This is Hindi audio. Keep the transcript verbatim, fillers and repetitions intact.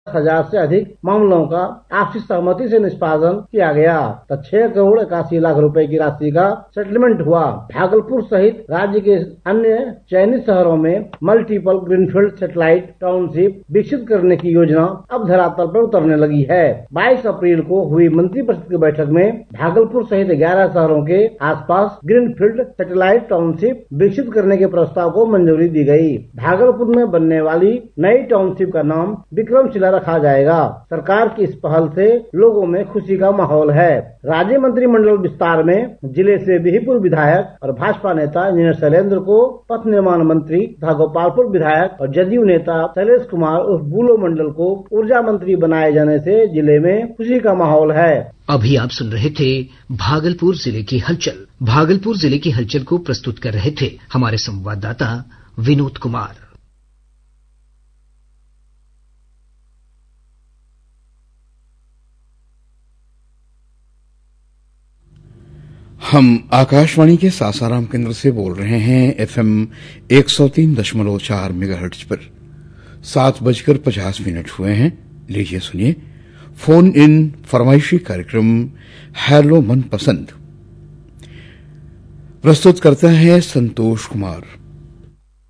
हजार से अधिक मामलों का आपसी सहमति से निष्पादन किया गया तो छह करोड़ इक्यासी लाख रुपए की राशि का सेटलमेंट हुआ। भागलपुर सहित राज्य के अन्य चयनित शहरों में मल्टीपल ग्रीनफील्ड सैटेलाइट टाउनशिप विकसित करने की योजना अब धरातल पर उतरने लगी है। बाईस अप्रैल को हुई मंत्रिपरिषद की बैठक में भागलपुर सहित ग्यारह शहरों के आसपास ग्रीनफील्ड सैटेलाइट टाउनशिप विकसित करने के प्रस्ताव को मंजूरी दी गई। भागलपुर में बनने वाली नई टाउनशिप का नाम विक्रमशिला रखा जाएगा। सरकार की इस पहल से लोगों में खुशी का माहौल है। राज्य मंत्रिमंडल विस्तार में जिले से बिहिपुर विधायक और भाजपा नेता इंजीनियर शैलेंद्र को पथ निर्माण मंत्री तथा गोपालपुर विधायक और जदयू नेता शैलेश कुमार उर्फ बुलो मंडल को ऊर्जा मंत्री बनाए जाने से जिले में खुशी का माहौल है। अभी आप सुन रहे थे भागलपुर जिले की हलचल। भागलपुर जिले की हलचल को प्रस्तुत कर रहे थे हमारे संवाददाता विनोद कुमार। हम आकाशवाणी के सासाराम केंद्र से बोल रहे हैं एफएम एक सौ तीन दशमलव चार मेगाहर्ट्ज पर। सात बजकर पचास मिनट हुए हैं। लीजिए सुनिए फोन इन फरमाइशी कार्यक्रम हेलो मनपसंद। प्रस्तुत करता है संतोष कुमार।